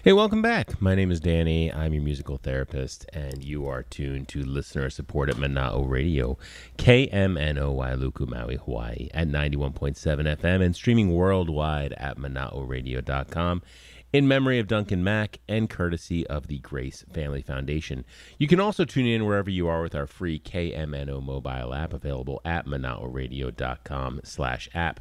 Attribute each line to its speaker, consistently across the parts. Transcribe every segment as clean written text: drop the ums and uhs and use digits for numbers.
Speaker 1: Hey, welcome back. My name is Danny. I'm your musical therapist, and you are tuned to listener-supported Mana'o Radio, KMNOY Luku Maui, Hawaii, at 91.7 FM and streaming worldwide at mana'oradio.com in memory of Duncan Mack and courtesy of the Grace Family Foundation. You can also tune in wherever you are with our free KMNO mobile app available at mana'oradio.com/app.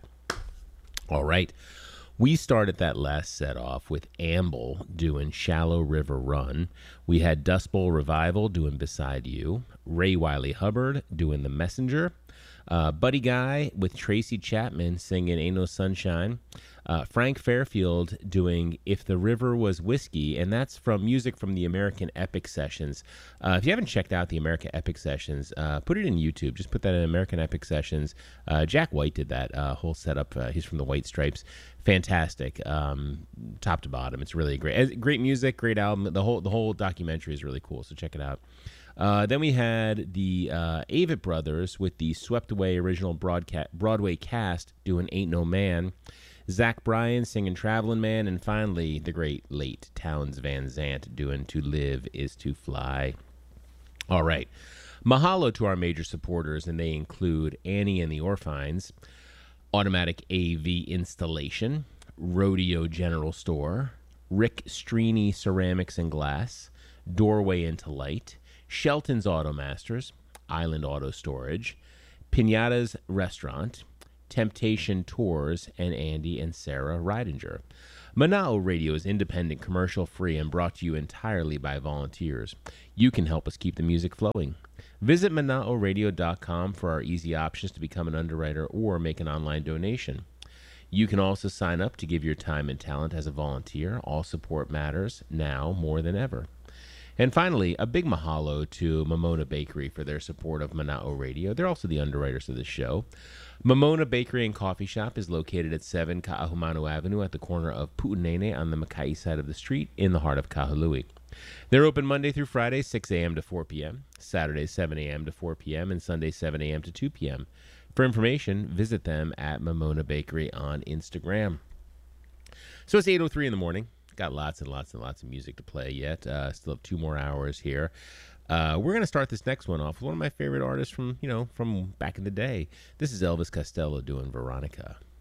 Speaker 1: All right. We started that last set off with Amble doing Shallow River Run. We had Dust Bowl Revival doing Beside You. Ray Wiley Hubbard doing The Messenger. Buddy Guy with Tracy Chapman singing Ain't No Sunshine. Frank Fairfield doing If the River Was Whiskey, and that's from music from the American Epic Sessions. If you haven't checked out the American Epic Sessions, put it in YouTube. Just put that in American Epic Sessions. Jack White did that whole setup. He's from the White Stripes. Fantastic, top to bottom. It's really great music, great album. The whole documentary is really cool, so check it out. Then we had the Avett Brothers with the Swept Away original Broadway cast doing Ain't No Man. Zach Bryan singing Travelin' Man. And finally, the great late Townes Van Zandt doing To Live Is To Fly. All right. Mahalo to our major supporters, and they include Annie and the Orphines, Automatic AV Installation, Rodeo General Store, Rick Streeny Ceramics and Glass, Doorway into Light, Shelton's Automasters, Island Auto Storage, Pinata's Restaurant, Temptation Tours, and Andy and Sarah Ridinger. Mana'o Radio is independent, commercial-free, and brought to you entirely by volunteers. You can help us keep the music flowing. Visit mana'oradio.com for our easy options to become an underwriter or make an online donation. You can also sign up to give your time and talent as a volunteer. All support matters now more than ever. And finally, a big mahalo to Mamona Bakery for their support of Mana'o Radio. They're also the underwriters of the show. Mamona Bakery and Coffee Shop is located at 7 Ka'ahumanu Avenue at the corner of Pu'unene on the Makai side of the street in the heart of Kahului. They're open Monday through Friday, 6 a.m. to 4 p.m., Saturday, 7 a.m. to 4 p.m., and Sunday, 7 a.m. to 2 p.m. For information, visit them at Mamona Bakery on Instagram. So it's 8:03 in the morning. Got lots and lots and lots of music to play yet. Still have 2 more hours here. We're going to start this next one off with one of my favorite artists from back in the day. This is Elvis Costello doing Veronica.